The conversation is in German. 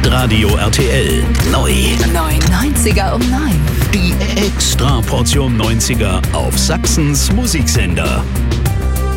Hitradio RTL. Neu. 90er um 9. Die Extraportion 90er auf Sachsens Musiksender.